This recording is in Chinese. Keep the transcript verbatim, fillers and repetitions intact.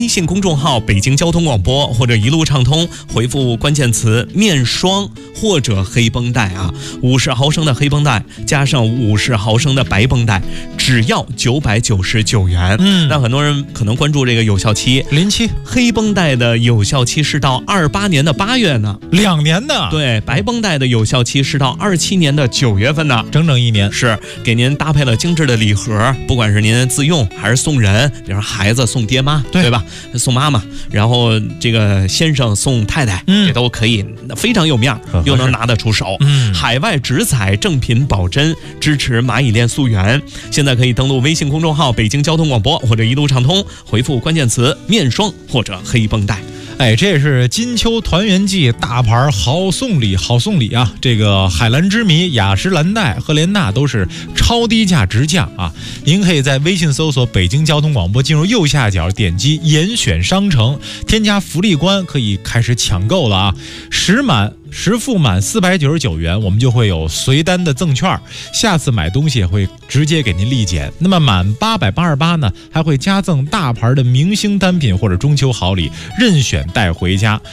微信公众号北京交通广播或者一路畅通，回复关键词面霜或者黑绷带啊，五十毫升的黑绷带加上五十毫升的白绷带，只要九百九十九元。嗯，那很多人可能关注这个有效期， 临期黑绷带的有效期是到二八年的八月呢， 两年呢。 对，白绷带的有效期是到二七年的九月份呢， 整整一年。 是给您搭配了精致的礼盒，不管是您自用还是送人，比如说孩子送爹妈， 对, 对吧？送妈妈，然后这个先生送太太，嗯，也都可以，非常有面，又能拿得出手。嗯，海外直采，正品保真，支持蚂蚁链溯源。现在可以登录微信公众号北京交通广播或者一路畅通，回复关键词面霜或者黑绷带。 哎，这是金秋团圆季大牌好送礼好送礼啊！这个海蓝之谜、雅诗兰黛、赫莲娜都是超低价直降啊！您可以在微信搜索北京交通广播，进入右下角点击严选商城，添加福利关，可以开始抢购了啊！实满实付满四百九十九元，我们就会有随单的赠券，下次买东西也会直接给您立减。那么满八百八十八呢，还会加赠大牌的明星单品或者中秋好礼，任选带回家。